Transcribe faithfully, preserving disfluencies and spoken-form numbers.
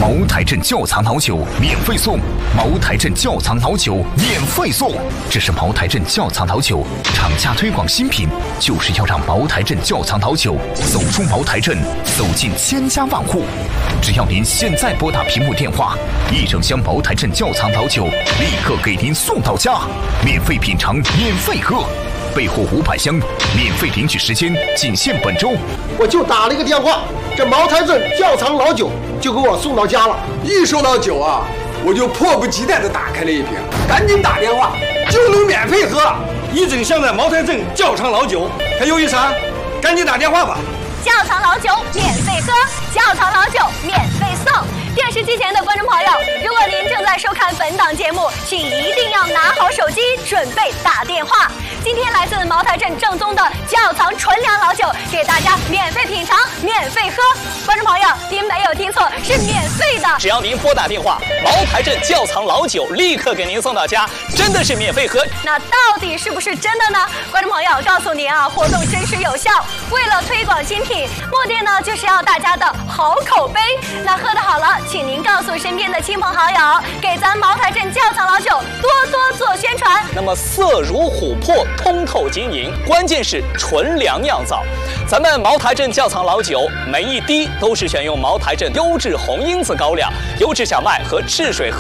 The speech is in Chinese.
茅台镇窖藏老酒免费送，茅台镇窖藏老酒免费送。这是茅台镇窖藏老酒厂家推广新品，就是要让茅台镇窖藏老酒走出茅台镇，走进千家万户。只要您现在拨打屏幕电话，一整箱茅台镇窖藏老酒立刻给您送到家，免费品尝，免费喝。备货五百箱，免费领取时间仅限本周。 我就打了一个电话，这茅台镇窖藏老酒就给我送到家了。 一说到酒啊，我就迫不及待地打开了一瓶，赶紧打电话就能免费喝一整箱的茅台镇窖藏老酒，还犹豫啥？赶紧打电话吧！ 窖藏老酒免费喝，窖藏老酒免费送。电视机前的观众朋友，如果您正在收看本档节目，请一定要拿好手机，准备打电话。今天来自茅台镇正宗的窖藏纯粮老酒，给大家免费品尝，免费喝。观众朋友，您没有听错，是免费的。 只要您拨打电话，茅台镇窖藏老酒立刻给您送到家，真的是免费喝。 那到底是不是真的呢？观众朋友，告诉您啊，活动真实有效。为了推广新品，目的呢就是要大家的好口碑。那喝得好了，请您告诉身边的亲朋好友，给咱茅台镇窖藏老酒多多做宣传。 那么色如琥珀，通透晶莹，关键是纯粮酿造。咱们茅台镇窖藏老酒，每一滴都是选用茅台镇优质红缨子高粱、优质小麦和赤水